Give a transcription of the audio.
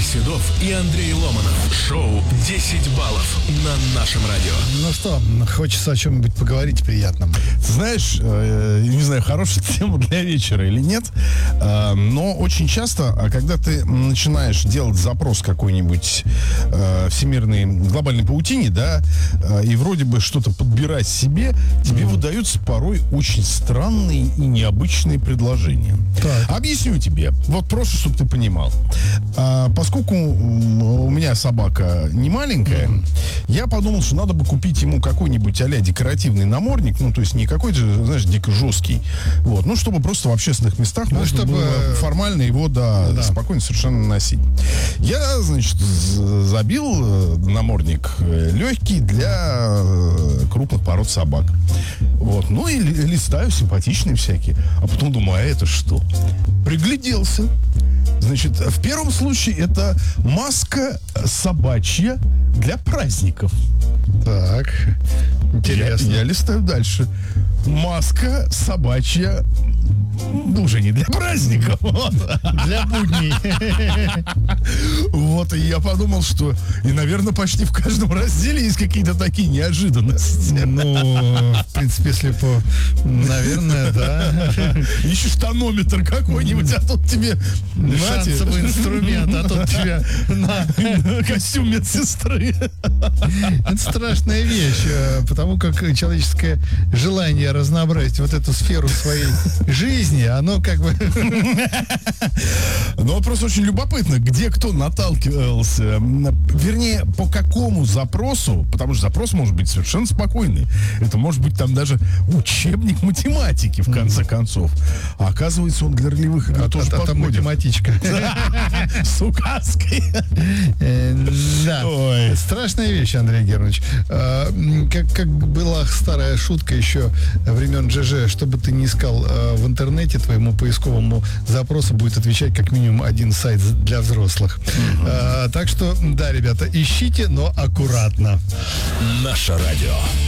Седов и Андрей Ломанов. Шоу «10 баллов» на нашем радио. Ну что, хочется о чем-нибудь поговорить приятном. Знаешь, не знаю, хорошая тема для вечера или нет, но очень часто, когда ты начинаешь делать запрос какой-нибудь всемирной глобальной паутине, да, и вроде бы что-то подбирать себе, тебе выдаются порой очень странные и необычные предложения. Так. Объясню тебе, вот просто, чтобы ты понимал. Поскольку у меня собака не маленькая, я подумал, что надо бы купить ему какой-нибудь а-ля декоративный намордник, ну, то есть не какой-то, знаешь, дико жесткий, вот, ну, чтобы просто в общественных местах можно чтобы было формально его, да, спокойно совершенно носить. Я, значит, забил намордник легкий для крупных пород собак. Вот, ну, и листаю симпатичные всякие, а потом думаю, а это что? Пригляделся. Значит, в первом случае это маска собачья для праздников. Так, интересно. Я листаю дальше. Маска собачья, ну, уже не для праздников, вот. Для будней. Вот, и я подумал, что, и, наверное, почти в каждом разделе есть какие-то такие неожиданности. Ну, в принципе, если по... Наверное, да. Ищешь тонометр какой-нибудь, а тут тебе... Шансовый инструмент, а тут тебя на... Костюм медсестры. Это страшная вещь, потому как человеческое желание разнообразить вот эту сферу своей жизни, оно как бы... Ну, просто очень любопытно, где кто наталкивался, вернее, по какому запросу, потому что запрос может быть совершенно спокойный. Это может быть там даже учебник математики, в конце концов. А оказывается, он для ролевых игр тоже подходит. Там математичка. С указкой. Да. Ой. Страшная вещь, Андрей Германович. Как была старая шутка еще времен ЖЖ, что бы ты ни искал в интернете, твоему поисковому запросу будет отвечать как минимум один сайт для взрослых. Так что, да, ребята, ищите, но аккуратно. Наше радио.